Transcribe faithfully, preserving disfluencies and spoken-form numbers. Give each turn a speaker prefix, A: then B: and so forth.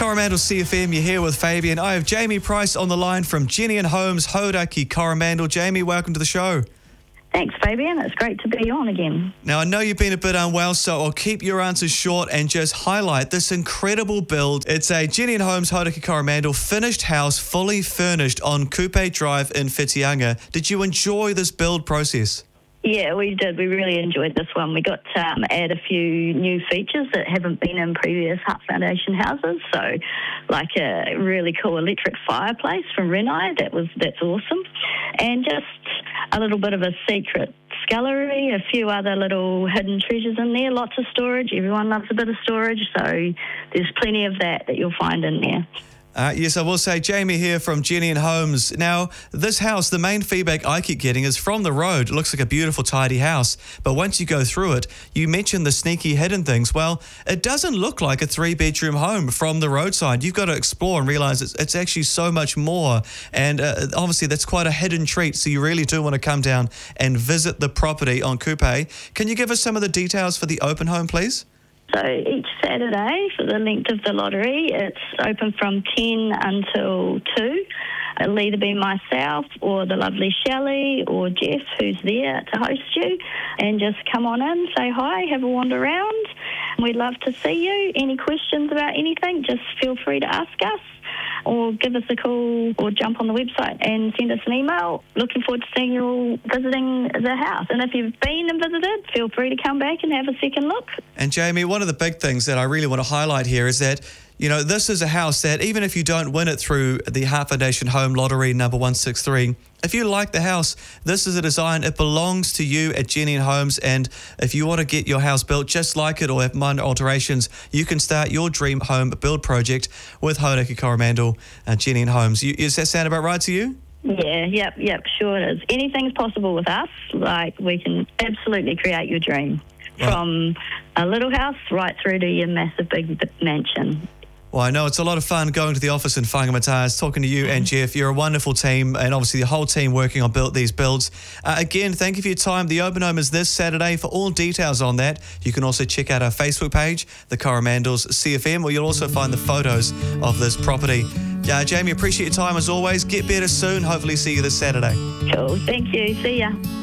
A: Coromandel C F M, you're here with Fabian. I have Jamie Price on the line from Jenny Homes, Hauraki, Coromandel. Jamie, welcome to the show.
B: Thanks, Fabian. It's great to be on again.
A: Now, I know you've been a bit unwell, so I'll keep your answers short and just highlight this incredible build. It's a Jenny Homes, Hauraki, Coromandel finished house, fully furnished on Kupe Drive in Whitianga. Did you enjoy this build process?
B: Yeah, we did. We really enjoyed this one. We got to um, add a few new features that haven't been in previous Hut Foundation houses. So, like a really cool electric fireplace from Renai. That was that's awesome, and just a little bit of a secret scullery, a few other little hidden treasures in there. Lots of storage. Everyone loves a bit of storage, so there's plenty of that that you'll find in there.
A: Uh, yes, I will say, Jamie here from Jenny and Homes. Now, this house, the main feedback I keep getting is from the road. It looks like a beautiful, tidy house. But once you go through it, you mentioned the sneaky hidden things. Well, it doesn't look like a three-bedroom home from the roadside. You've got to explore and realise it's, it's actually so much more. And uh, obviously, that's quite a hidden treat. So you really do want to come down and visit the property on Kupe. Can you give us some of the details for the open home, please?
B: So each Saturday, for the length of the lottery, it's open from ten until two. It'll either be myself or the lovely Shelley or Jeff, who's there to host you. And just come on in, say hi, have a wander around. We'd love to see you. Any questions about anything, just feel free to ask us, or give us a call or jump on the website and send us an email. Looking forward to seeing you all visiting the house. And if you've been and visited, feel free to come back and have a second look.
A: And Jamie, one of the big things that I really want to highlight here is that, you know, this is a house that even if you don't win it through the Hut Foundation Home Lottery number one six three, if you like the house, this is a design. It belongs to you at Jenny Homes. And if you want to get your house built just like it or have minor alterations, you can start your dream home build project with Hauraki, Coromandel and Jenny Homes. You, does that sound about right to you?
B: Yeah, yep, yep, sure it is. Anything's possible with us. Like, we can absolutely create your dream. Right. From a little house right through to your massive big mansion.
A: Well, I know it's a lot of fun going to the office in Whangamatars, talking to you and Jeff. You're a wonderful team, and obviously the whole team working on build these builds. Uh, again, thank you for your time. The open home is this Saturday. For all details on that, you can also check out our Facebook page, the Coromandels C F M, where you'll also find the photos of this property. Uh, Jamie, appreciate your time as always. Get better soon. Hopefully see you this Saturday.
B: Cool. Thank you. See ya.